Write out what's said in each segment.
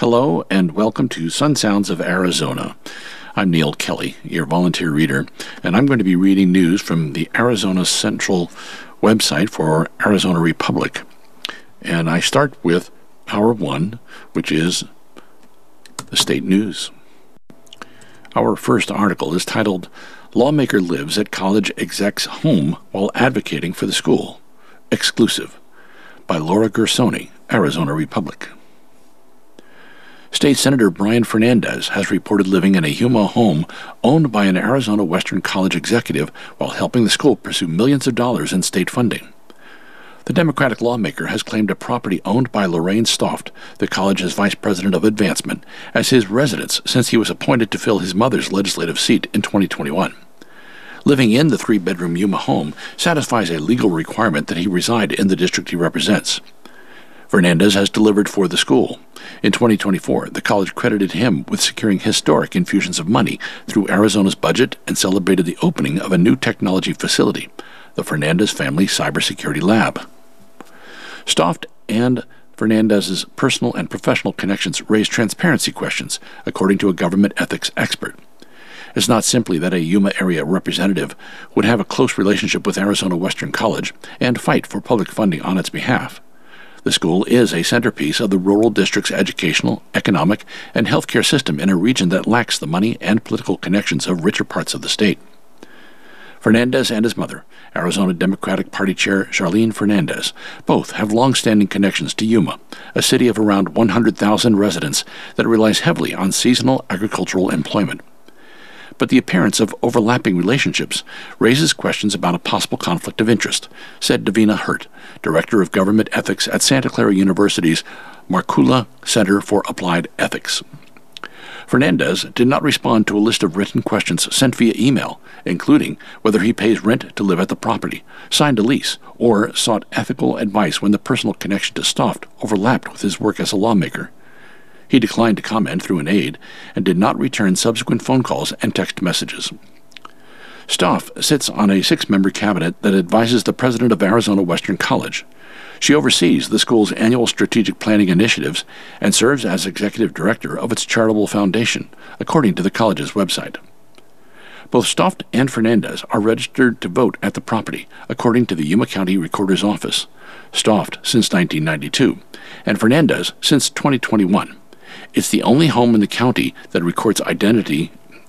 Hello and welcome to Sun Sounds of Arizona. I'm Neil Kelly, your volunteer reader, and I'm going to be reading news from the Arizona Central website for Arizona Republic. And I start with Hour 1, which is the state news. Our first article is titled, Lawmaker Lives at College Exec's Home While Advocating for the School. Exclusive, by Laura Gersoni, Arizona Republic. State Senator Brian Fernandez has reported living in a Yuma home owned by an Arizona Western College executive while helping the school pursue millions of dollars in state funding. The Democratic lawmaker has claimed a property owned by Lorraine Stoft, the college's vice president of advancement, as his residence since he was appointed to fill his mother's legislative seat in 2021. Living in the three-bedroom Yuma home satisfies a legal requirement that he reside in the district he represents. Fernandez has delivered for the school. In 2024, the college credited him with securing historic infusions of money through Arizona's budget and celebrated the opening of a new technology facility, the Fernandez Family Cybersecurity Lab. Stoft and Fernandez's personal and professional connections raise transparency questions, according to a government ethics expert. It's not simply that a Yuma area representative would have a close relationship with Arizona Western College and fight for public funding on its behalf. The school is a centerpiece of the rural district's educational, economic, and healthcare system in a region that lacks the money and political connections of richer parts of the state. Fernandez and his mother, Arizona Democratic Party Chair Charlene Fernandez, both have long-standing connections to Yuma, a city of around 100,000 residents that relies heavily on seasonal agricultural employment. But the appearance of overlapping relationships raises questions about a possible conflict of interest, said Davina Hurt, Director of Government Ethics at Santa Clara University's Markula Center for Applied Ethics. Fernandez did not respond to a list of written questions sent via email, including whether he pays rent to live at the property, signed a lease, or sought ethical advice when the personal connection to Stoft overlapped with his work as a lawmaker. He declined to comment through an aide and did not return subsequent phone calls and text messages. Stoft sits on a 6-member cabinet that advises the president of Arizona Western College. She oversees the school's annual strategic planning initiatives and serves as executive director of its charitable foundation, according to the college's website. Both Stoft and Fernandez are registered to vote at the property, according to the Yuma County Recorder's Office. Stoft since 1992, and Fernandez since 2021. It's the only home in the county that records identify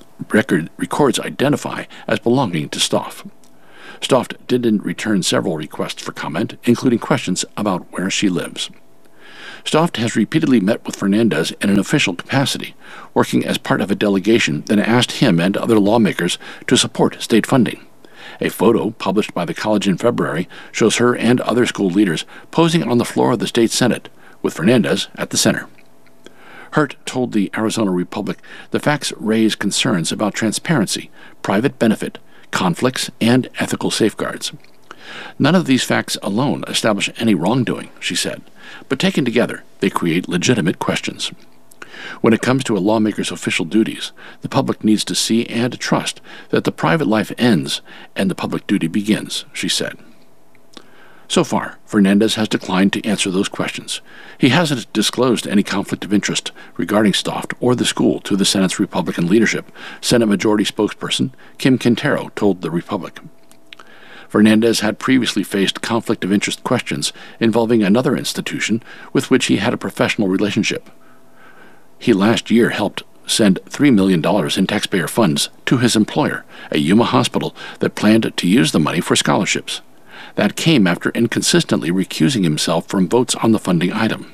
as belonging to Stoft. Stoft didn't return several requests for comment, including questions about where she lives. Stoft has repeatedly met with Fernandez in an official capacity, working as part of a delegation that asked him and other lawmakers to support state funding. A photo published by the college in February shows her and other school leaders posing on the floor of the state Senate, with Fernandez at the center. Hurt told the Arizona Republic the facts raise concerns about transparency, private benefit, conflicts, and ethical safeguards. None of these facts alone establish any wrongdoing, she said, but taken together, they create legitimate questions. When it comes to a lawmaker's official duties, the public needs to see and trust that the private life ends and the public duty begins, she said. So far, Fernandez has declined to answer those questions. He hasn't disclosed any conflict of interest regarding Stoft or the school to the Senate's Republican leadership, Senate Majority Spokesperson Kim Quintero told the Republic. Fernandez had previously faced conflict of interest questions involving another institution with which he had a professional relationship. He last year helped send $3 million in taxpayer funds to his employer, a Yuma hospital that planned to use the money for scholarships. That came after inconsistently recusing himself from votes on the funding item.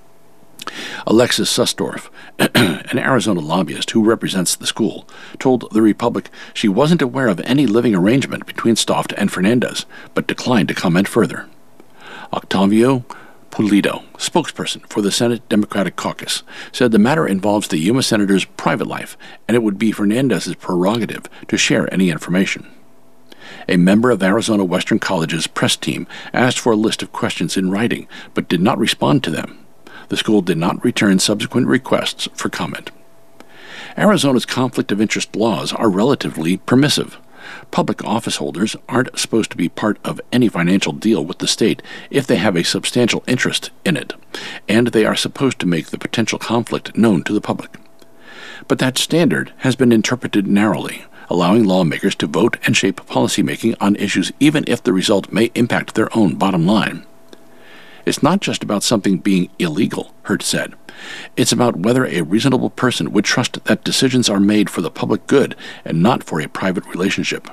Alexis Susdorf, an Arizona lobbyist who represents the school, told the Republic she wasn't aware of any living arrangement between Stoft and Fernandez, but declined to comment further. Octavio Pulido, spokesperson for the Senate Democratic Caucus, said the matter involves the Yuma senator's private life, and it would be Fernandez's prerogative to share any information. A member of Arizona Western College's press team asked for a list of questions in writing, but did not respond to them. The school did not return subsequent requests for comment. Arizona's conflict of interest laws are relatively permissive. Public office holders aren't supposed to be part of any financial deal with the state if they have a substantial interest in it, and they are supposed to make the potential conflict known to the public. But that standard has been interpreted narrowly, allowing lawmakers to vote and shape policymaking on issues even if the result may impact their own bottom line. It's not just about something being illegal, Hurt said. It's about whether a reasonable person would trust that decisions are made for the public good and not for a private relationship.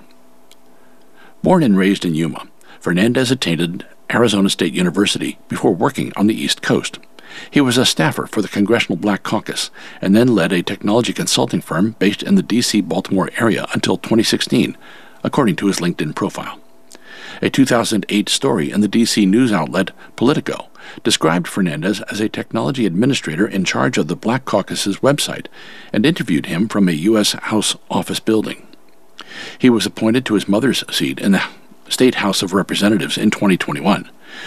Born and raised in Yuma, Fernandez attended Arizona State University before working on the East Coast. He was a staffer for the Congressional Black Caucus and then led a technology consulting firm based in the D.C.-Baltimore area until 2016, according to his LinkedIn profile. A 2008 story in the D.C. news outlet Politico described Fernandez as a technology administrator in charge of the Black Caucus's website and interviewed him from a U.S. House office building. He was appointed to his mother's seat in the State House of Representatives in 2021.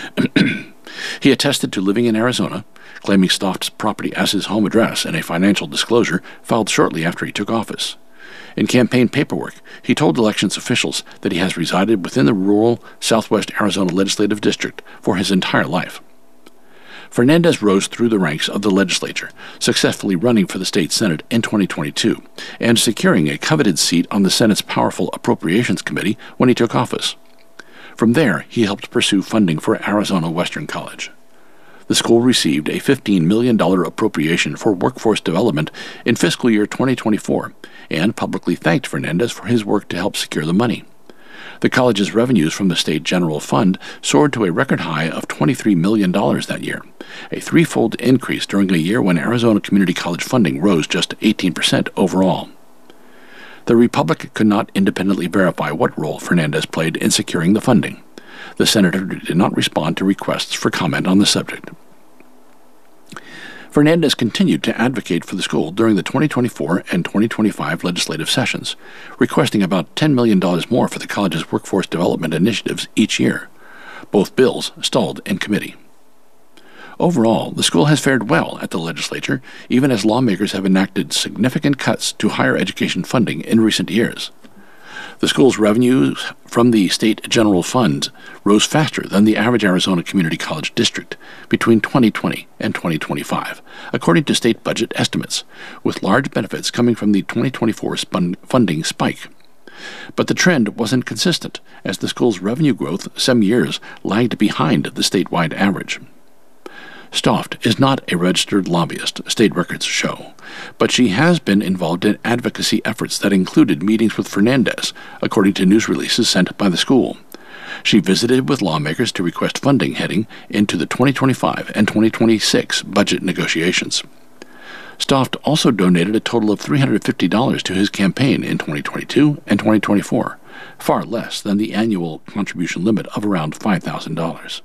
He attested to living in Arizona, claiming Stoft's property as his home address in a financial disclosure filed shortly after he took office. In campaign paperwork, he told elections officials that he has resided within the rural Southwest Arizona Legislative District for his entire life. Fernandez rose through the ranks of the legislature, successfully running for the state Senate in 2022 and securing a coveted seat on the Senate's powerful Appropriations Committee when he took office. From there, he helped pursue funding for Arizona Western College. The school received a $15 million appropriation for workforce development in fiscal year 2024 and publicly thanked Fernandez for his work to help secure the money. The college's revenues from the state general fund soared to a record high of $23 million that year, a threefold increase during a year when Arizona Community College funding rose just 18% overall. The Republic could not independently verify what role Fernandez played in securing the funding. The senator did not respond to requests for comment on the subject. Fernandez continued to advocate for the school during the 2024 and 2025 legislative sessions, requesting about $10 million more for the college's workforce development initiatives each year. Both bills stalled in committee. Overall, the school has fared well at the legislature, even as lawmakers have enacted significant cuts to higher education funding in recent years. The school's revenues from the state general fund rose faster than the average Arizona Community College district between 2020 and 2025, according to state budget estimates, with large benefits coming from the 2024 funding spike. But the trend wasn't consistent, as the school's revenue growth some years lagged behind the statewide average. Stoft is not a registered lobbyist, state records show, but she has been involved in advocacy efforts that included meetings with Fernandez, according to news releases sent by the school. She visited with lawmakers to request funding heading into the 2025 and 2026 budget negotiations. Stoft also donated a total of $350 to his campaign in 2022 and 2024, far less than the annual contribution limit of around $5,000.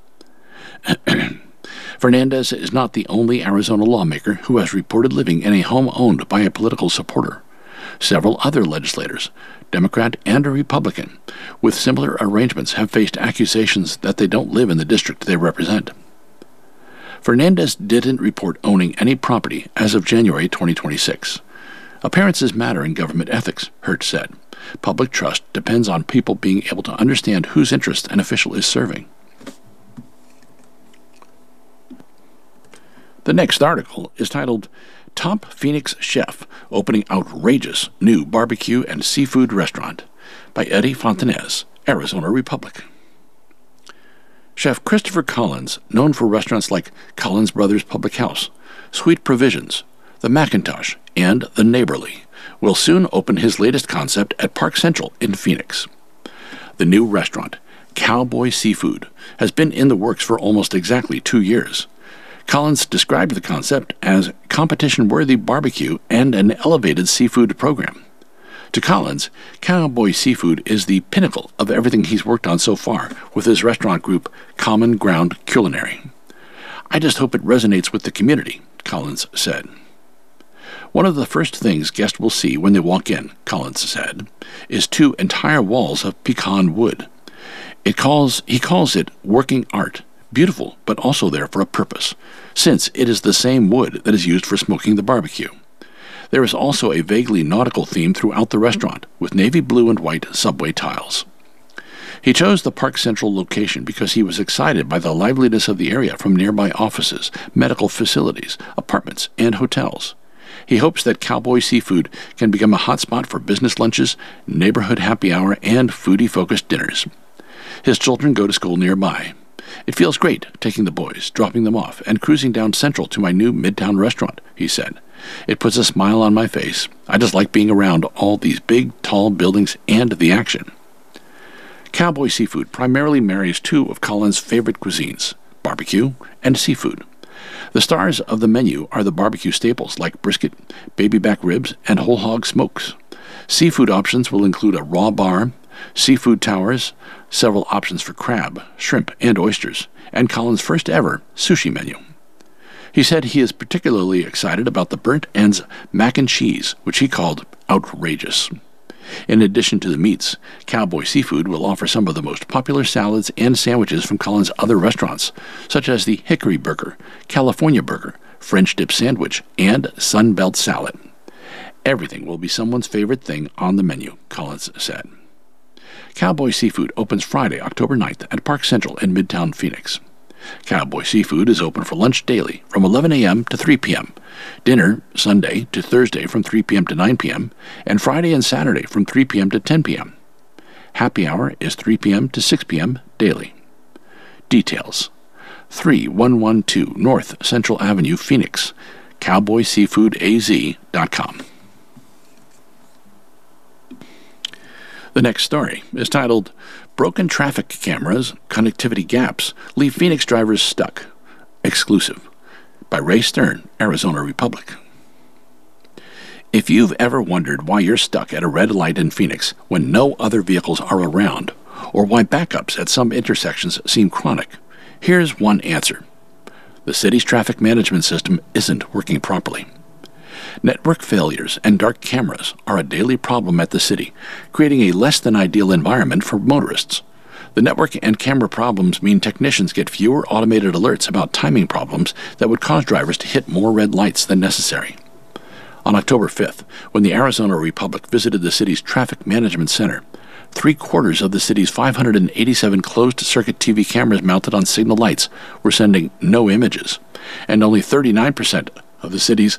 Fernandez is not the only Arizona lawmaker who has reported living in a home owned by a political supporter. Several other legislators, Democrat and a Republican, with similar arrangements have faced accusations that they don't live in the district they represent. Fernandez didn't report owning any property as of January 2026. Appearances matter in government ethics, Hurt said. Public trust depends on people being able to understand whose interest an official is serving. The next article is titled, Top Phoenix Chef Opening Outrageous New Barbecue and Seafood Restaurant by Eddie Fontanez, Arizona Republic. Chef Christopher Collins, known for restaurants like Collins Brothers Public House, Sweet Provisions, The Macintosh, and The Neighborly, will soon open his latest concept at Park Central in Phoenix. The new restaurant, Cowboy Seafood, has been in the works for almost exactly 2 years. Collins described the concept as competition-worthy barbecue and an elevated seafood program. To Collins, Cowboy Seafood is the pinnacle of everything he's worked on so far with his restaurant group, Common Ground Culinary. I just hope it resonates with the community, Collins said. One of the first things guests will see when they walk in, Collins said, is 2 entire walls of pecan wood. He calls it working art, beautiful but also there for a purpose, since it is the same wood that is used for smoking the barbecue. There is also a vaguely nautical theme throughout the restaurant, with navy blue and white subway tiles. He chose the Park Central location because he was excited by the liveliness of the area from nearby offices, medical facilities, apartments, and hotels. He hopes that Cowboy Seafood can become a hotspot for business lunches, neighborhood happy hour, and foodie-focused dinners. His children go to school nearby. It feels great taking the boys, dropping them off, and cruising down Central to my new Midtown restaurant, he said. It puts a smile on my face. I just like being around all these big, tall buildings and the action. Cowboy Seafood primarily marries two of Colin's favorite cuisines, barbecue and seafood. The stars of the menu are the barbecue staples like brisket, baby back ribs, and whole hog smokes. Seafood options will include a raw bar, seafood towers, several options for crab, shrimp, and oysters, and Colin's first ever sushi menu. He said he is particularly excited about the burnt ends mac and cheese, which he called outrageous. In addition to the meats, Cowboy Seafood will offer some of the most popular salads and sandwiches from Colin's other restaurants, such as the Hickory Burger, California Burger, French Dip Sandwich, and Sunbelt Salad. Everything will be someone's favorite thing on the menu, Collins said. Cowboy Seafood opens Friday, October 9th at Park Central in Midtown Phoenix. Cowboy Seafood is open for lunch daily from 11 a.m. to 3 p.m., dinner Sunday to Thursday from 3 p.m. to 9 p.m., and Friday and Saturday from 3 p.m. to 10 p.m. Happy hour is 3 p.m. to 6 p.m. daily. Details: 3112 North Central Avenue, Phoenix, cowboyseafoodaz.com. The next story is titled, Broken Traffic Cameras, Connectivity Gaps Leave Phoenix Drivers Stuck. Exclusive. By Ray Stern, Arizona Republic. If you've ever wondered why you're stuck at a red light in Phoenix when no other vehicles are around, or why backups at some intersections seem chronic, here's one answer. The city's traffic management system isn't working properly. Network failures and dark cameras are a daily problem at the city, creating a less than ideal environment for motorists. The network and camera problems mean technicians get fewer automated alerts about timing problems that would cause drivers to hit more red lights than necessary. On October 5th, when the Arizona Republic visited the city's Traffic Management Center, 3/4 of the city's 587 closed-circuit TV cameras mounted on signal lights were sending no images, and only 39% of the city's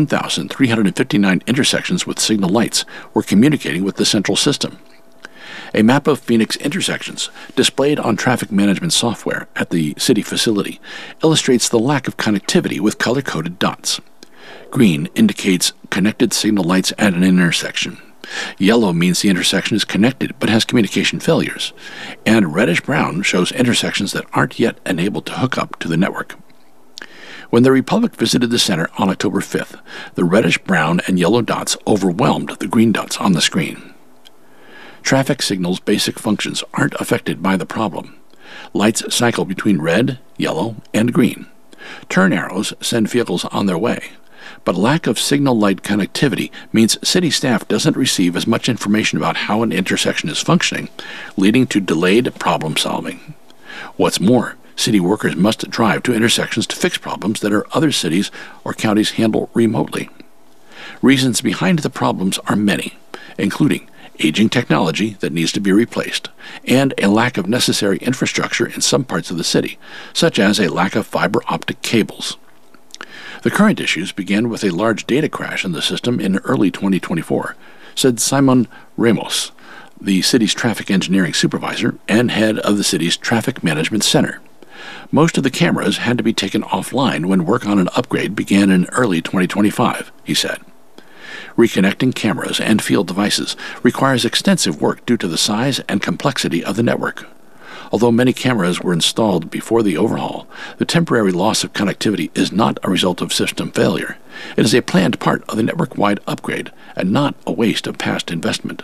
1,359 intersections with signal lights were communicating with the central system. A map of Phoenix intersections displayed on traffic management software at the city facility illustrates the lack of connectivity with color-coded dots. Green indicates connected signal lights at an intersection. Yellow means the intersection is connected but has communication failures. And reddish-brown shows intersections that aren't yet enabled to hook up to the network. When the Republic visited the center on October 5th, the reddish-brown and yellow dots overwhelmed the green dots on the screen. Traffic signals' basic functions aren't affected by the problem. Lights cycle between red, yellow, and green. Turn arrows send vehicles on their way. But lack of signal light connectivity means city staff doesn't receive as much information about how an intersection is functioning, leading to delayed problem solving. What's more, city workers must drive to intersections to fix problems that other cities or counties handle remotely. Reasons behind the problems are many, including aging technology that needs to be replaced, and a lack of necessary infrastructure in some parts of the city, such as a lack of fiber optic cables. The current issues began with a large data crash in the system in early 2024, said Simon Ramos, the city's traffic engineering supervisor and head of the city's Traffic Management Center. Most of the cameras had to be taken offline when work on an upgrade began in early 2025, he said. Reconnecting cameras and field devices requires extensive work due to the size and complexity of the network. Although many cameras were installed before the overhaul, the temporary loss of connectivity is not a result of system failure. It is a planned part of the network-wide upgrade and not a waste of past investment.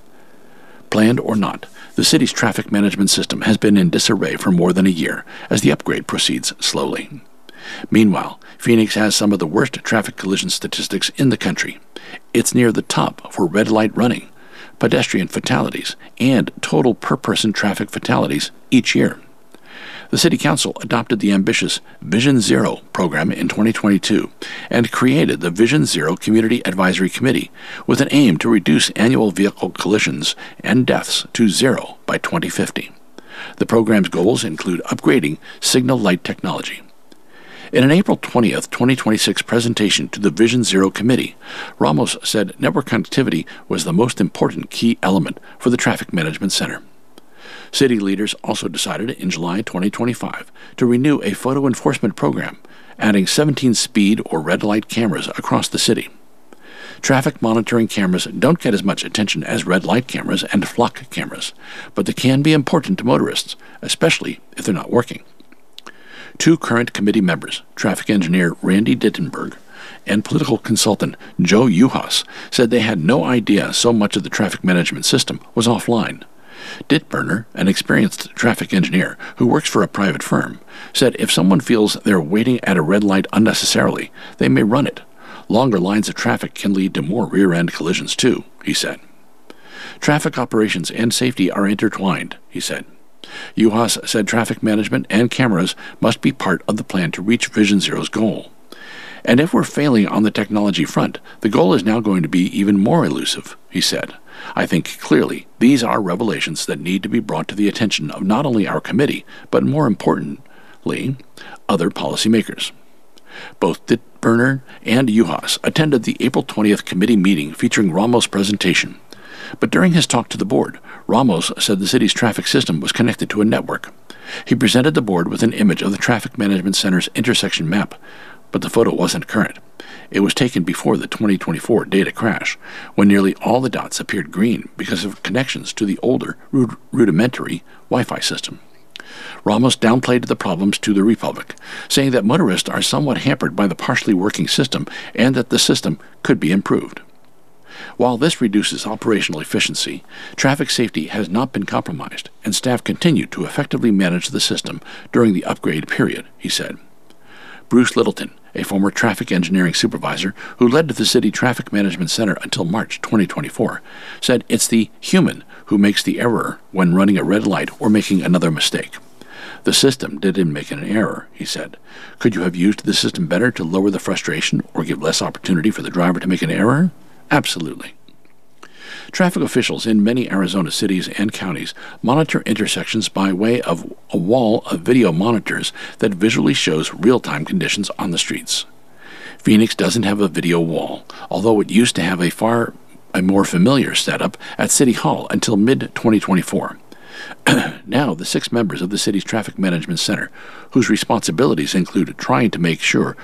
Planned or not, the city's traffic management system has been in disarray for more than a year as the upgrade proceeds slowly. Meanwhile, Phoenix has some of the worst traffic collision statistics in the country. It's near the top for red light running, pedestrian fatalities, and total per-person traffic fatalities each year. The City Council adopted the ambitious Vision Zero program in 2022 and created the Vision Zero Community Advisory Committee with an aim to reduce annual vehicle collisions and deaths to zero by 2050. The program's goals include upgrading signal light technology. In an April 20, 2026 presentation to the Vision Zero Committee, Ramos said network connectivity was the most important key element for the Traffic Management Center. City leaders also decided in July 2025 to renew a photo enforcement program, adding 17 speed or red light cameras across the city. Traffic monitoring cameras don't get as much attention as red light cameras and flock cameras, but they can be important to motorists, especially if they're not working. Two current committee members, traffic engineer Randy Dittenberg and political consultant Joe Uhas, said they had no idea so much of the traffic management system was offline. Dittberner, an experienced traffic engineer who works for a private firm, said if someone feels they're waiting at a red light unnecessarily, they may run it. Longer lines of traffic can lead to more rear-end collisions too, he said. Traffic operations and safety are intertwined, he said. Uhas said traffic management and cameras must be part of the plan to reach Vision Zero's goal. And if we're failing on the technology front, the goal is now going to be even more elusive, he said. I think clearly these are revelations that need to be brought to the attention of not only our committee, but more importantly, other policymakers. Both Dittberner and Uhas attended the April 20th committee meeting featuring Ramos' presentation. But during his talk to the board, Ramos said the city's traffic system was connected to a network. He presented the board with an image of the Traffic Management Center's intersection map, but the photo wasn't current. It was taken before the 2024 data crash, when nearly all the dots appeared green because of connections to the older, rudimentary Wi-Fi system. Ramos downplayed the problems to the Republic, saying that motorists are somewhat hampered by the partially working system and that the system could be improved. While this reduces operational efficiency, traffic safety has not been compromised, and staff continue to effectively manage the system during the upgrade period, he said. Bruce Littleton, a former traffic engineering supervisor who led the City Traffic Management Center until March 2024, said it's the human who makes the error when running a red light or making another mistake. The system didn't make an error, he said. Could you have used the system better to lower the frustration or give less opportunity for the driver to make an error? Absolutely. Traffic officials in many Arizona cities and counties monitor intersections by way of a wall of video monitors that visually shows real-time conditions on the streets. Phoenix doesn't have a video wall, although it used to have a more familiar setup at City Hall until mid-2024. Now, the 6 members of the city's Traffic Management Center, whose responsibilities include trying to make sure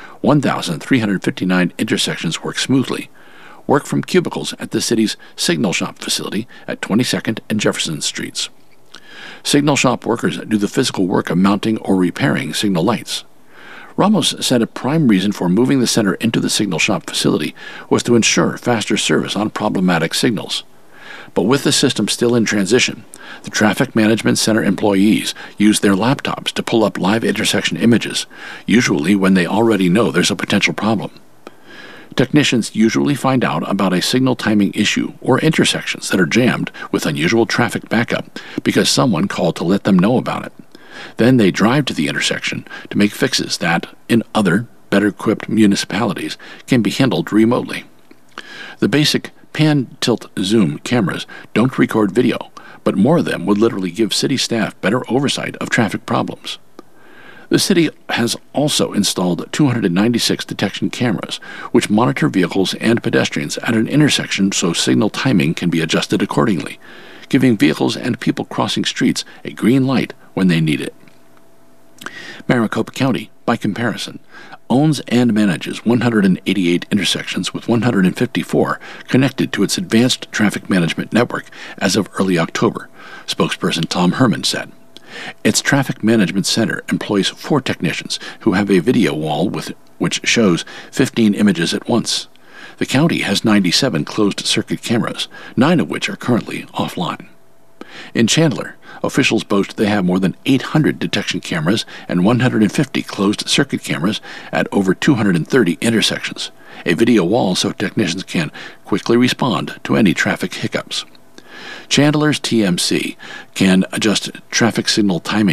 1,359 intersections work smoothly, work from cubicles at the city's Signal Shop facility at 22nd and Jefferson Streets. Signal Shop workers do the physical work of mounting or repairing signal lights. Ramos said a prime reason for moving the center into the Signal Shop facility was to ensure faster service on problematic signals. But with the system still in transition, the Traffic Management Center employees use their laptops to pull up live intersection images, usually when they already know there's a potential problem. Technicians usually find out about a signal timing issue or intersections that are jammed with unusual traffic backup because someone called to let them know about it. Then they drive to the intersection to make fixes that, in other, better-equipped municipalities, can be handled remotely. The basic pan-tilt-zoom cameras don't record video, but more of them would literally give city staff better oversight of traffic problems. The city has also installed 296 detection cameras, which monitor vehicles and pedestrians at an intersection so signal timing can be adjusted accordingly, giving vehicles and people crossing streets a green light when they need it. Maricopa County, by comparison, owns and manages 188 intersections with 154 connected to its advanced traffic management network as of early October, spokesperson Tom Herman said. Its Traffic Management Center employs 4 technicians who have a video wall which shows 15 images at once. The county has 97 closed-circuit cameras, 9 of which are currently offline. In Chandler, officials boast they have more than 800 detection cameras and 150 closed-circuit cameras at over 230 intersections, a video wall so technicians can quickly respond to any traffic hiccups. Chandler's TMC can adjust traffic signal timings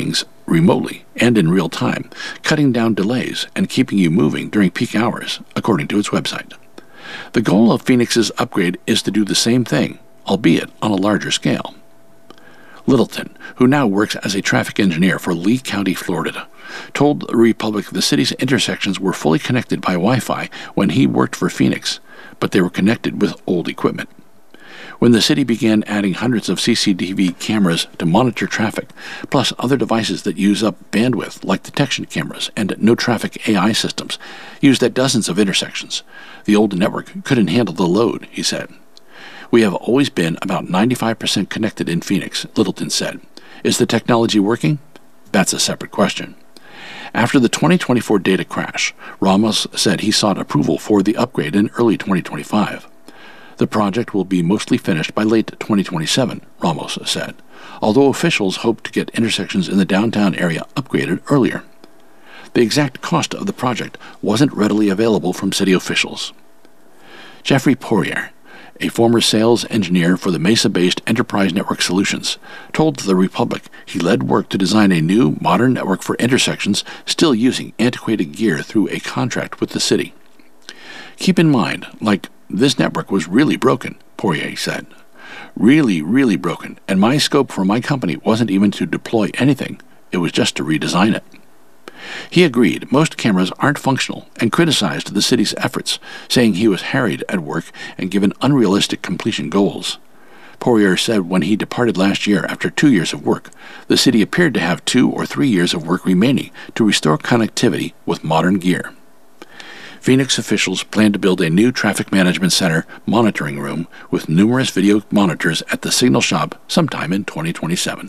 remotely and in real time, cutting down delays and keeping you moving during peak hours, according to its website. The goal of Phoenix's upgrade is to do the same thing, albeit on a larger scale. Littleton, who now works as a traffic engineer for Lee County, Florida, told the Republic the city's intersections were fully connected by Wi-Fi when he worked for Phoenix, but they were connected with old equipment. When the city began adding hundreds of CCTV cameras to monitor traffic, plus other devices that use up bandwidth like detection cameras and no-traffic AI systems used at dozens of intersections, the old network couldn't handle the load, he said. We have always been about 95% connected in Phoenix, Littleton said. Is the technology working? That's a separate question. After the 2024 data crash, Ramos said he sought approval for the upgrade in early 2025. The project will be mostly finished by late 2027, Ramos said, although officials hope to get intersections in the downtown area upgraded earlier. The exact cost of the project wasn't readily available from city officials. Jeffrey Poirier, a former sales engineer for the Mesa-based Enterprise Network Solutions, told the Republic he led work to design a new, modern network for intersections still using antiquated gear through a contract with the city. Keep in mind, this network was really broken, Poirier said. Really, really broken, and my scope for my company wasn't even to deploy anything, it was just to redesign it. He agreed most cameras aren't functional and criticized the city's efforts, saying he was harried at work and given unrealistic completion goals. Poirier said when he departed last year after 2 years of work, the city appeared to have 2 or 3 years of work remaining to restore connectivity with modern gear. Phoenix officials plan to build a new traffic management center monitoring room with numerous video monitors at the signal shop sometime in 2027.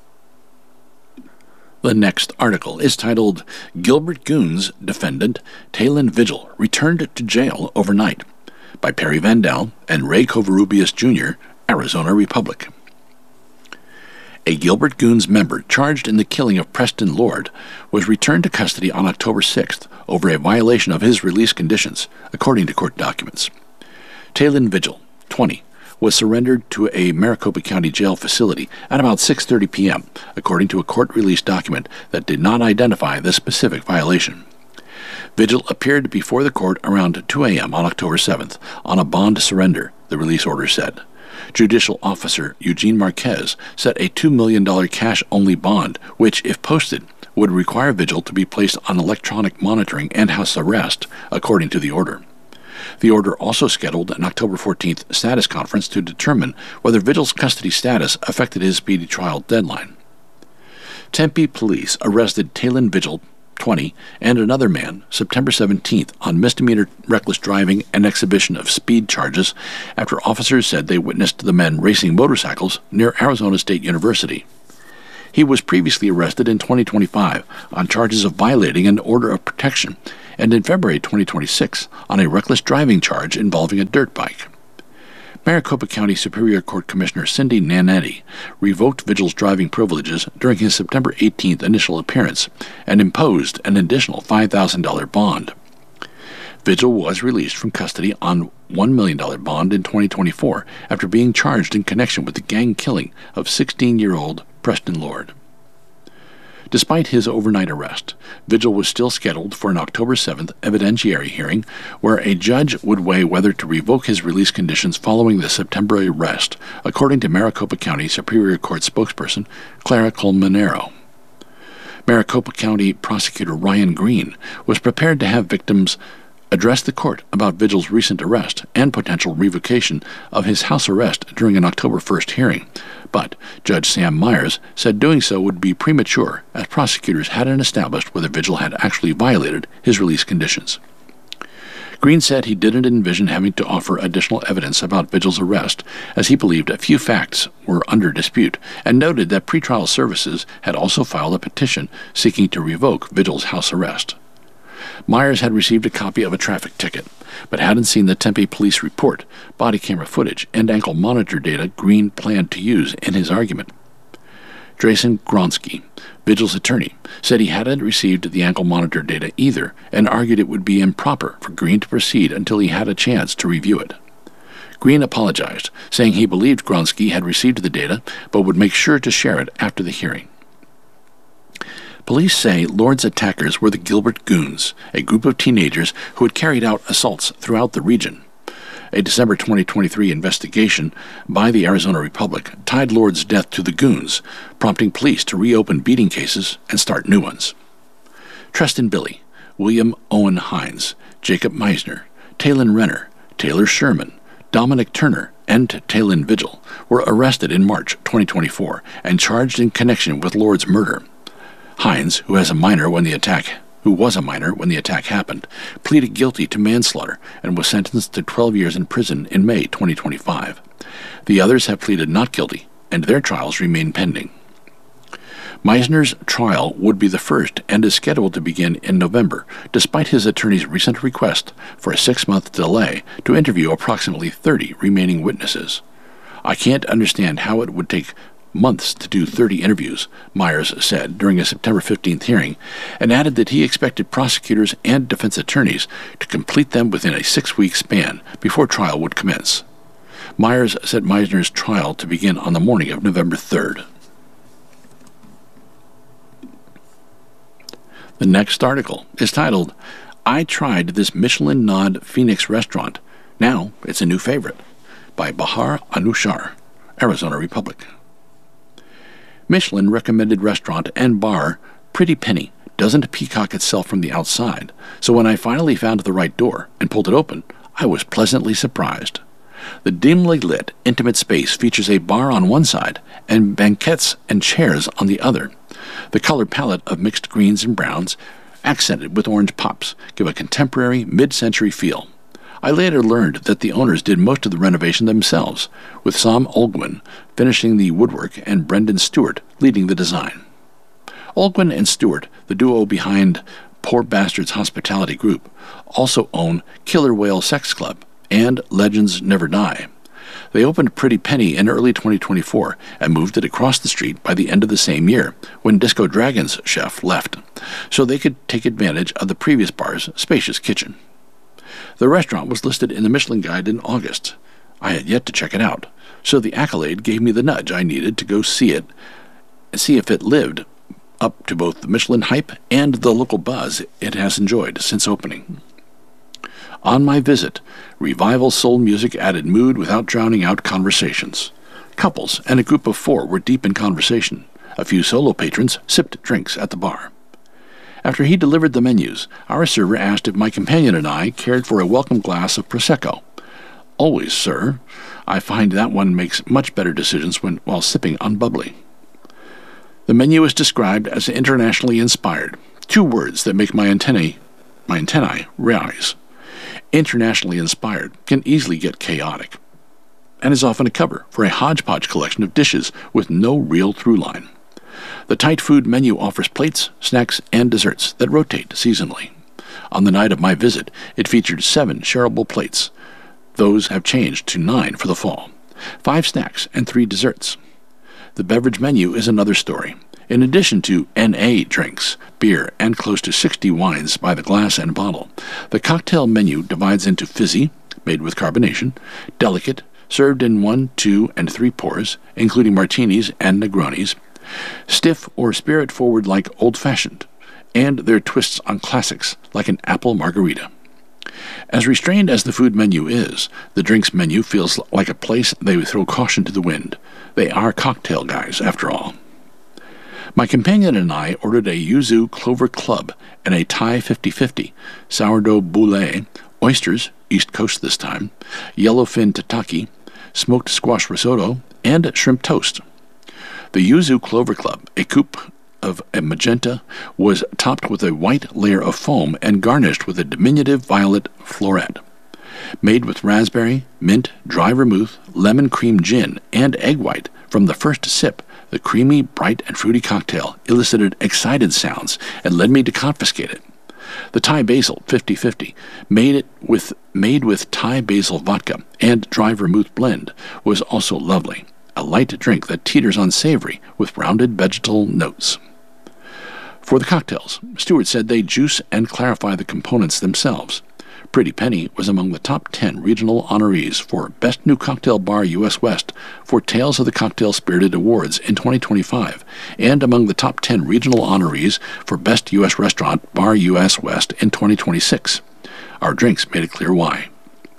The next article is titled, Gilbert Goons Defendant Talon Vigil Returned to Jail Overnight, by Perry Vandal and Ray Covarrubias Jr., Arizona Republic. A Gilbert Goons member charged in the killing of Preston Lord was returned to custody on October 6th over a violation of his release conditions, according to court documents. Talon Vigil, 20, was surrendered to a Maricopa County jail facility at about 6:30 p.m., according to a court-release document that did not identify the specific violation. Vigil appeared before the court around 2 a.m. on October 7th on a bond surrender, the release order said. Judicial Officer Eugene Marquez set a $2 million cash-only bond, which, if posted, would require Vigil to be placed on electronic monitoring and house arrest, according to the order. The order also scheduled an October 14th status conference to determine whether Vigil's custody status affected his speedy trial deadline. Tempe police arrested Talon Vigil, 20, and another man September 17th on misdemeanor reckless driving and exhibition of speed charges after officers said they witnessed the men racing motorcycles near Arizona State University. He was previously arrested in 2025 on charges of violating an order of protection and in February 2026 on a reckless driving charge involving a dirt bike. Maricopa County Superior Court Commissioner Cindy Nanetti revoked Vigil's driving privileges during his September 18th initial appearance and imposed an additional $5,000 bond. Vigil was released from custody on $1 million bond in 2024 after being charged in connection with the gang killing of 16-year-old Preston Lord. Despite his overnight arrest, Vigil was still scheduled for an October 7th evidentiary hearing where a judge would weigh whether to revoke his release conditions following the September arrest, according to Maricopa County Superior Court spokesperson Clara Colmenero. Maricopa County Prosecutor Ryan Green was prepared to have victims address the court about Vigil's recent arrest and potential revocation of his house arrest during an October 1st hearing, but Judge Sam Myers said doing so would be premature as prosecutors hadn't established whether Vigil had actually violated his release conditions. Green said he didn't envision having to offer additional evidence about Vigil's arrest, as he believed a few facts were under dispute, and noted that pretrial services had also filed a petition seeking to revoke Vigil's house arrest. Myers had received a copy of a traffic ticket, but hadn't seen the Tempe police report, body camera footage, and ankle monitor data Green planned to use in his argument. Drayson Gronsky, Vigil's attorney, said he hadn't received the ankle monitor data either and argued it would be improper for Green to proceed until he had a chance to review it. Green apologized, saying he believed Gronsky had received the data but would make sure to share it after the hearing. Police say Lord's attackers were the Gilbert Goons, a group of teenagers who had carried out assaults throughout the region. A December 2023 investigation by the Arizona Republic tied Lord's death to the Goons, prompting police to reopen beating cases and start new ones. Treston Billy, William Owen Hines, Jacob Meisner, Talon Renner, Taylor Sherman, Dominic Turner, and Talon Vigil were arrested in March 2024 and charged in connection with Lord's murder. Hines, who was a minor when the attack happened, pleaded guilty to manslaughter and was sentenced to 12 years in prison in May 2025. The others have pleaded not guilty, and their trials remain pending. Meisner's trial would be the first and is scheduled to begin in November, despite his attorney's recent request for a 6-month delay to interview approximately 30 remaining witnesses. "I can't understand how it would take months to do 30 interviews," Myers said during a September 15th hearing, and added that he expected prosecutors and defense attorneys to complete them within a 6-week span before trial would commence. Myers set Meisner's trial to begin on the morning of November 3rd. The next article is titled, "I Tried This Michelin Nod Phoenix Restaurant. Now It's a New Favorite," by Bahar Anushar, Arizona Republic. Michelin recommended restaurant and bar Pretty Penny doesn't peacock itself from the outside, so when I finally found the right door and pulled it open, I was pleasantly surprised. The dimly lit, intimate space features a bar on one side and banquettes and chairs on the other. The color palette of mixed greens and browns, accented with orange pops, give a contemporary, mid-century feel. I later learned that the owners did most of the renovation themselves, with Sam Olgwin finishing the woodwork and Brendan Stewart leading the design. Olgwin and Stewart, the duo behind Poor Bastards Hospitality Group, also own Killer Whale Sex Club and Legends Never Die. They opened Pretty Penny in early 2024 and moved it across the street by the end of the same year, when Disco Dragon's chef left, so they could take advantage of the previous bar's spacious kitchen. The restaurant was listed in the Michelin Guide in August. I had yet to check it out, so the accolade gave me the nudge I needed to go see it and see if it lived up to both the Michelin hype and the local buzz it has enjoyed since opening. On my visit, revival soul music added mood without drowning out conversations. Couples and a group of 4 were deep in conversation. A few solo patrons sipped drinks at the bar. After he delivered the menus, our server asked if my companion and I cared for a welcome glass of Prosecco. "Always, sir. I find that one makes much better decisions while sipping on bubbly." The menu is described as internationally inspired, 2 words that make my antennae rise. Internationally inspired can easily get chaotic, and is often a cover for a hodgepodge collection of dishes with no real through line. The tight food menu offers plates, snacks, and desserts that rotate seasonally. On the night of my visit, it featured 7 shareable plates. Those have changed to 9 for the fall, 5 snacks, and 3 desserts. The beverage menu is another story. In addition to NA drinks, beer, and close to 60 wines by the glass and bottle, the cocktail menu divides into fizzy, made with carbonation, delicate, served in 1, 2, and 3 pours, including martinis and Negronis, stiff or spirit-forward like old-fashioned, and their twists on classics like an apple margarita. As restrained as the food menu is, the drinks menu feels like a place they would throw caution to the wind. They are cocktail guys, after all. My companion and I ordered a yuzu clover club and a Thai 50-50, sourdough boulé, oysters, East Coast this time, yellowfin tataki, smoked squash risotto, and shrimp toast. The yuzu clover club, a coupe of a magenta, was topped with a white layer of foam and garnished with a diminutive violet floret. Made with raspberry, mint, dry vermouth, lemon cream gin, and egg white, from the first sip, the creamy, bright, and fruity cocktail elicited excited sounds and led me to confiscate it. The Thai basil 50-50, made with Thai basil vodka and dry vermouth blend, was also lovely, a light drink that teeters on savory with rounded vegetal notes. For the cocktails, Stewart said they juice and clarify the components themselves. Pretty Penny was among the top 10 regional honorees for Best New Cocktail Bar U.S. West for Tales of the Cocktail Spirited Awards in 2025, and among the top 10 regional honorees for Best U.S. Restaurant Bar U.S. West in 2026. Our drinks made it clear why.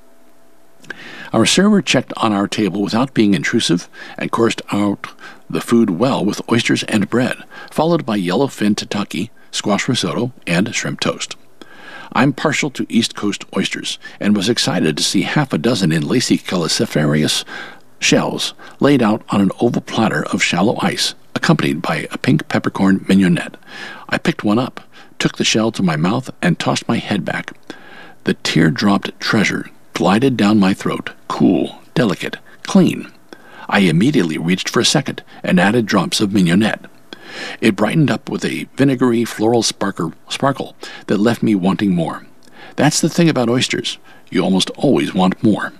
Our server checked on our table without being intrusive and coursed out the food well with oysters and bread, followed by yellowfin tataki, squash risotto, and shrimp toast. I'm partial to East Coast oysters and was excited to see half a dozen in lacy caliciferous shells laid out on an oval platter of shallow ice, accompanied by a pink peppercorn mignonette. I picked one up, took the shell to my mouth, and tossed my head back. The tear-dropped treasure glided down my throat, cool, delicate, clean. I immediately reached for a second and added drops of mignonette. It brightened up with a vinegary floral sparkle that left me wanting more. That's the thing about oysters. You almost always want more.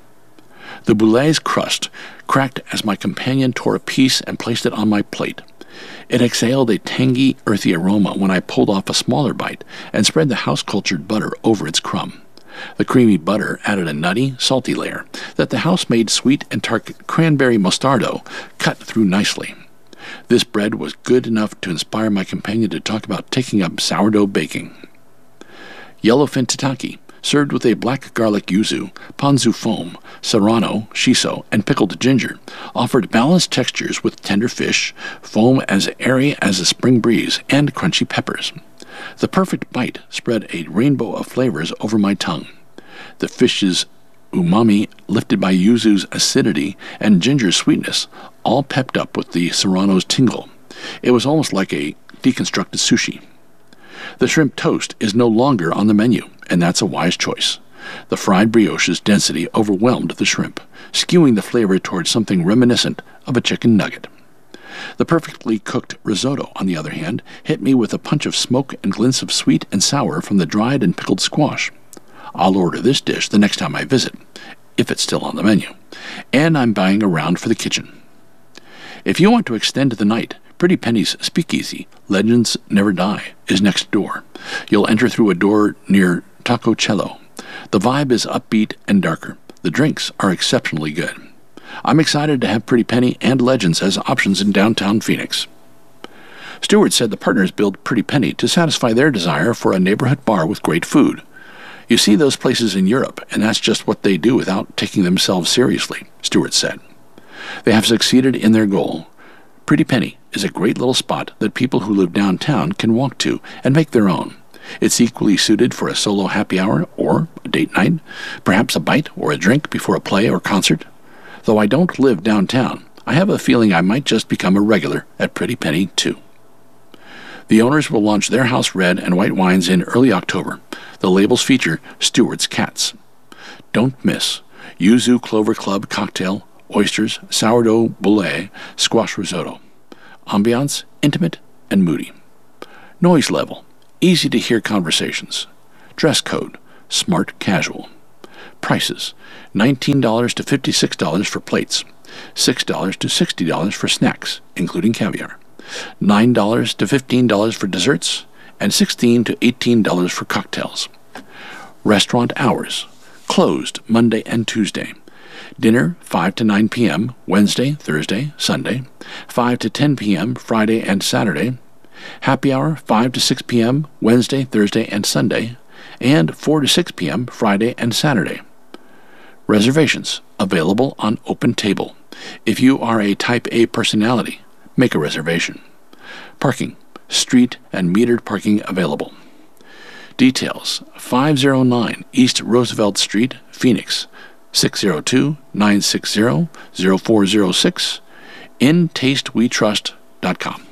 The boulet's crust cracked as my companion tore a piece and placed it on my plate. It exhaled a tangy, earthy aroma when I pulled off a smaller bite and spread the house-cultured butter over its crumb. The creamy butter added a nutty, salty layer that the house-made sweet and tart cranberry mostardo cut through nicely. This bread was good enough to inspire my companion to talk about taking up sourdough baking. Yellowfin tataki, served with a black garlic yuzu, ponzu foam, serrano, shiso, and pickled ginger, offered balanced textures with tender fish, foam as airy as a spring breeze, and crunchy peppers. The perfect bite spread a rainbow of flavors over my tongue. The fish's umami lifted by yuzu's acidity and ginger's sweetness, all pepped up with the serrano's tingle. It was almost like a deconstructed sushi. The shrimp toast is no longer on the menu, and that's a wise choice. The fried brioche's density overwhelmed the shrimp, skewing the flavor towards something reminiscent of a chicken nugget. The perfectly cooked risotto, on the other hand, hit me with a punch of smoke and glints of sweet and sour from the dried and pickled squash. I'll order this dish the next time I visit, if it's still on the menu, and I'm buying a round for the kitchen. If you want to extend the night, Pretty Penny's Speakeasy, Legends Never Die, is next door. You'll enter through a door near Taco Cello. The vibe is upbeat and darker. The drinks are exceptionally good. I'm excited to have Pretty Penny and Legends as options in downtown Phoenix. Stewart said the partners built Pretty Penny to satisfy their desire for a neighborhood bar with great food. You see those places in Europe, and that's just what they do without taking themselves seriously, Stewart said. They have succeeded in their goal. Pretty Penny is a great little spot that people who live downtown can walk to and make their own. It's equally suited for a solo happy hour or a date night, perhaps a bite or a drink before a play or concert. Though I don't live downtown, I have a feeling I might just become a regular at Pretty Penny, too. The owners will launch their house red and white wines in early October. The labels feature Stewart's Cats. Don't miss Yuzu Clover Club Cocktail, oysters, sourdough boulet, squash risotto. Ambiance, intimate and moody. Noise level, easy to hear conversations. Dress code, smart casual. Prices, $19 to $56 for plates, $6 to $60 for snacks, including caviar, $9 to $15 for desserts, and $16 to $18 for cocktails. Restaurant hours, closed Monday and Tuesday. Dinner, 5 to 9 p.m., Wednesday, Thursday, Sunday, 5 to 10 p.m., Friday and Saturday, happy hour, 5 to 6 p.m., Wednesday, Thursday, and Sunday, and 4 to 6 p.m., Friday and Saturday. Reservations available on Open Table. If you are a Type A personality, make a reservation. Parking, street and metered parking available. Details, 509 East Roosevelt Street, Phoenix, 602-960-0406, intastewetrust.com.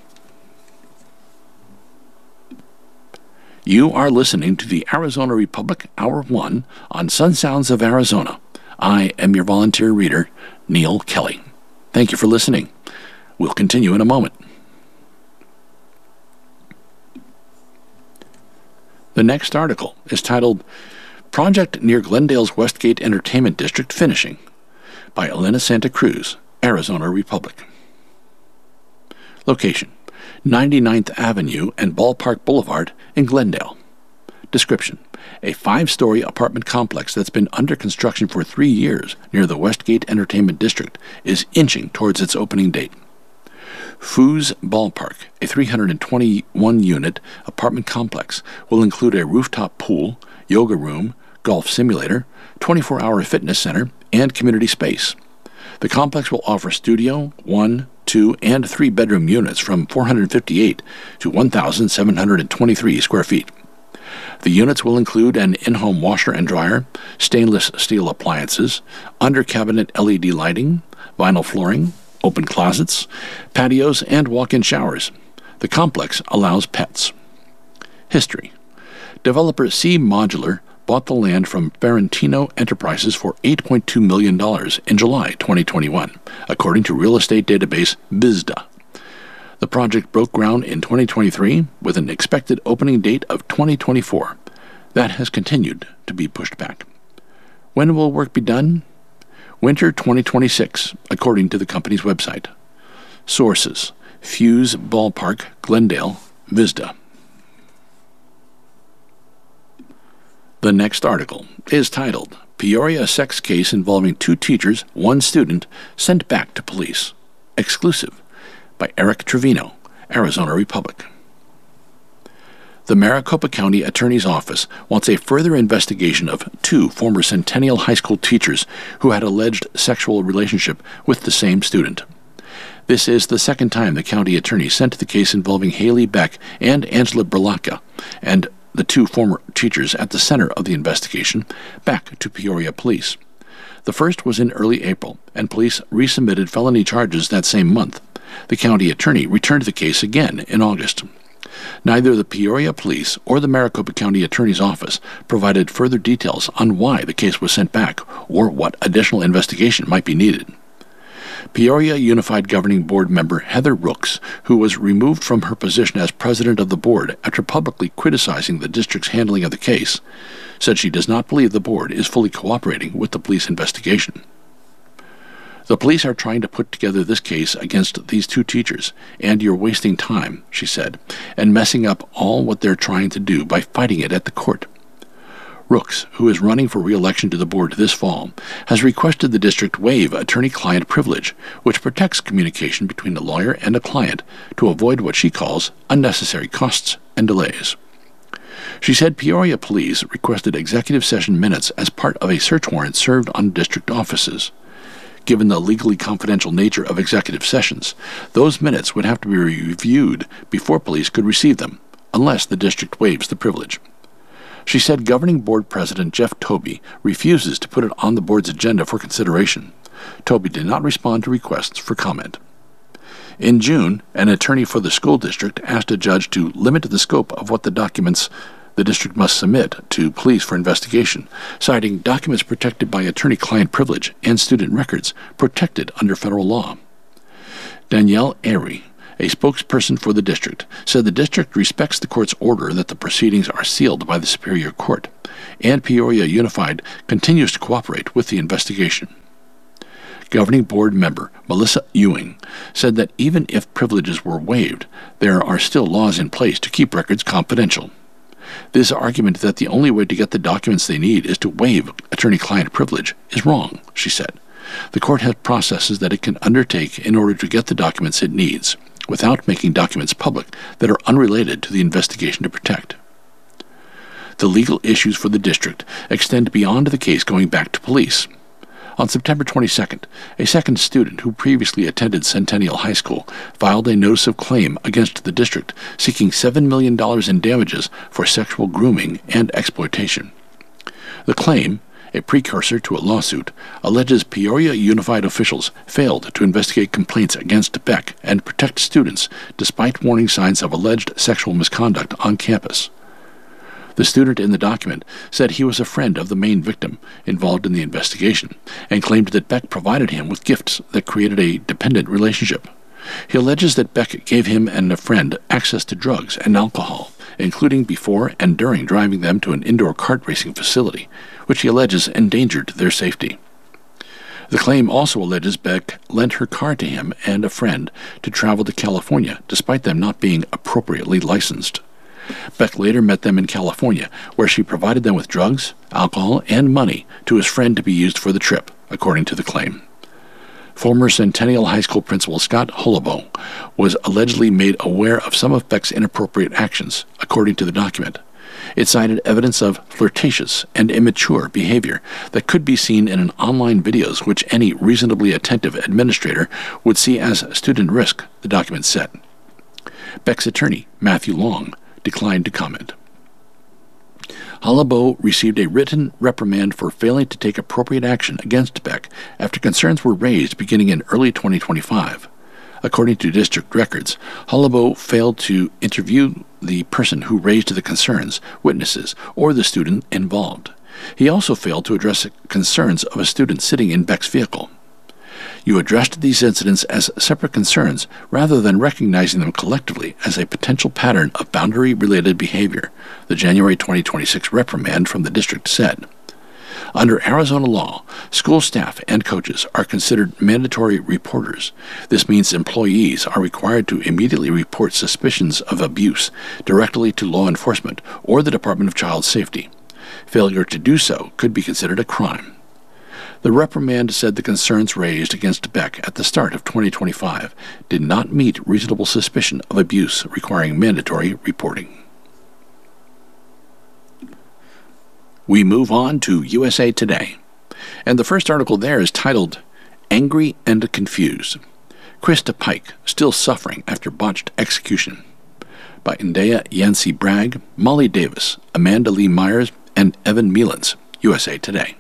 You are listening to the Arizona Republic Hour 1 on Sun Sounds of Arizona. I am your volunteer reader, Neil Kelly. Thank you for listening. We'll continue in a moment. The next article is titled Project Near Glendale's Westgate Entertainment District Finishing by Elena Santa Cruz, Arizona Republic. Location, 99th Avenue and Ballpark Boulevard in Glendale. Description: a 5-story apartment complex that's been under construction for 3 years near the Westgate Entertainment District is inching towards its opening date. Foos Ballpark, a 321-unit apartment complex, will include a rooftop pool, yoga room, golf simulator, 24-hour fitness center, and community space. The complex will offer studio, 1, 2, and 3-bedroom units from 458 to 1,723 square feet. The units will include an in-home washer and dryer, stainless steel appliances, under-cabinet LED lighting, vinyl flooring, open closets, patios, and walk-in showers. The complex allows pets. History: developer C Modular bought the land from Ferentino Enterprises for $8.2 million in July 2021, according to real estate database BizDa. The project broke ground in 2023 with an expected opening date of 2024. That has continued to be pushed back. When will work be done? Winter 2026, according to the company's website. Sources: Foos Ballpark, Glendale, BizDa. The next article is titled, Peoria Sex Case Involving 2 Teachers, 1 Student, Sent Back to Police. Exclusive, by Eric Trevino, Arizona Republic. The Maricopa County Attorney's Office wants a further investigation of 2 former Centennial High School teachers who had alleged sexual relationship with the same student. This is the second time the county attorney sent the case involving Haley Beck and Angela Berlacca, and the 2 former teachers at the center of the investigation, back to Peoria Police. The first was in early April, and police resubmitted felony charges that same month. The county attorney returned the case again in August. Neither the Peoria Police or the Maricopa County Attorney's Office provided further details on why the case was sent back or what additional investigation might be needed. Peoria Unified Governing Board member Heather Rooks, who was removed from her position as president of the board after publicly criticizing the district's handling of the case, said she does not believe the board is fully cooperating with the police investigation. The police are trying to put together this case against these 2 teachers, and you're wasting time, she said, and messing up all what they're trying to do by fighting it at the court. Rooks, who is running for re-election to the board this fall, has requested the district waive attorney-client privilege, which protects communication between a lawyer and a client to avoid what she calls unnecessary costs and delays. She said Peoria Police requested executive session minutes as part of a search warrant served on district offices. Given the legally confidential nature of executive sessions, those minutes would have to be reviewed before police could receive them, unless the district waives the privilege. She said Governing Board President Jeff Tobey refuses to put it on the board's agenda for consideration. Tobey did not respond to requests for comment. In June, an attorney for the school district asked a judge to limit the scope of what the documents the district must submit to police for investigation, citing documents protected by attorney-client privilege and student records protected under federal law. Danielle Airy, a spokesperson for the district, said the district respects the court's order that the proceedings are sealed by the Superior Court, and Peoria Unified continues to cooperate with the investigation. Governing Board member Melissa Ewing said that even if privileges were waived, there are still laws in place to keep records confidential. This argument that the only way to get the documents they need is to waive attorney-client privilege is wrong, she said. The court has processes that it can undertake in order to get the documents it needs, without making documents public that are unrelated to the investigation to protect. The legal issues for the district extend beyond the case going back to police. On September 22nd, a second student who previously attended Centennial High School filed a notice of claim against the district seeking $7 million in damages for sexual grooming and exploitation. The claim, a precursor to a lawsuit, alleges Peoria Unified officials failed to investigate complaints against Beck and protect students despite warning signs of alleged sexual misconduct on campus. The student in the document said he was a friend of the main victim involved in the investigation and claimed that Beck provided him with gifts that created a dependent relationship. He alleges that Beck gave him and a friend access to drugs and alcohol, including before and during driving them to an indoor kart racing facility, which he alleges endangered their safety. The claim also alleges Beck lent her car to him and a friend to travel to California, despite them not being appropriately licensed. Beck later met them in California, where she provided them with drugs, alcohol, and money to his friend to be used for the trip, according to the claim. Former Centennial High School principal Scott Holobo was allegedly made aware of some of Beck's inappropriate actions, according to the document. It cited evidence of flirtatious and immature behavior that could be seen in online videos which any reasonably attentive administrator would see as student risk, the document said. Beck's attorney, Matthew Long, declined to comment. Holobo received a written reprimand for failing to take appropriate action against Beck after concerns were raised beginning in early 2025. According to district records, Holobo failed to interview the person who raised the concerns, witnesses, or the student involved. He also failed to address concerns of a student sitting in Beck's vehicle. You addressed these incidents as separate concerns rather than recognizing them collectively as a potential pattern of boundary-related behavior, the January 2026 reprimand from the district said. Under Arizona law, school staff and coaches are considered mandatory reporters. This means employees are required to immediately report suspicions of abuse directly to law enforcement or the Department of Child Safety. Failure to do so could be considered a crime. The reprimand said the concerns raised against Beck at the start of 2025 did not meet reasonable suspicion of abuse requiring mandatory reporting. We move on to USA Today, and the first article there is titled, Angry and Confused. Krista Pike Still Suffering After Botched Execution, by Indea Yancey Bragg, Molly Davis, Amanda Lee Myers, and Evan Melans, USA Today.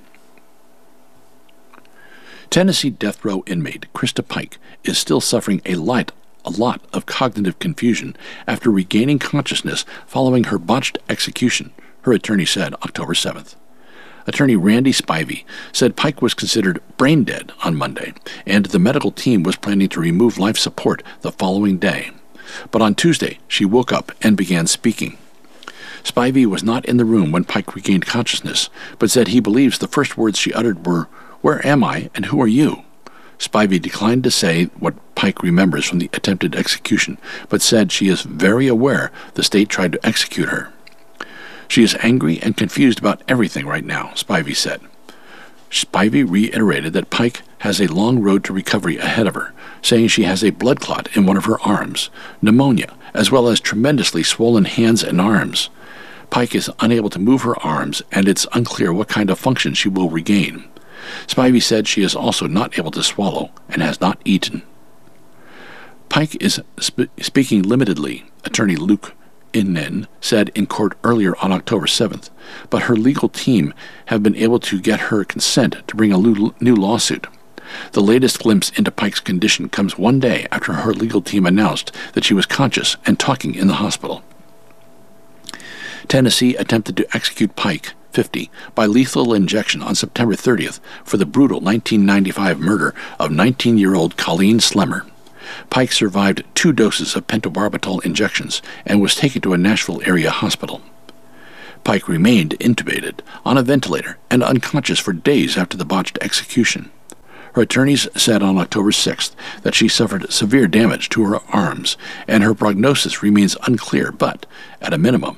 Tennessee death row inmate Krista Pike is still suffering a lot of cognitive confusion after regaining consciousness following her botched execution, her attorney said October 7th. Attorney Randy Spivey said Pike was considered brain dead on Monday, and the medical team was planning to remove life support the following day. But on Tuesday, she woke up and began speaking. Spivey was not in the room when Pike regained consciousness, but said he believes the first words she uttered were, "Where am I and who are you?" Spivey declined to say what Pike remembers from the attempted execution, but said she is very aware the state tried to execute her. She is angry and confused about everything right now, Spivey said. Spivey reiterated that Pike has a long road to recovery ahead of her, saying she has a blood clot in one of her arms, pneumonia, as well as tremendously swollen hands and arms. Pike is unable to move her arms, and it's unclear what kind of function she will regain. Spivey said she is also not able to swallow and has not eaten. Pike is speaking limitedly, attorney Luke Inen said in court earlier on October 7th, but her legal team have been able to get her consent to bring a new lawsuit. The latest glimpse into Pike's condition comes one day after her legal team announced that she was conscious and talking in the hospital. Tennessee attempted to execute Pike, 50, by lethal injection on September 30th for the brutal 1995 murder of 19-year-old Colleen Slemmer. Pike survived 2 doses of pentobarbital injections and was taken to a Nashville area hospital. Pike remained intubated, on a ventilator, and unconscious for days after the botched execution. Her attorneys said on October 6th that she suffered severe damage to her arms, and her prognosis remains unclear, but, at a minimum,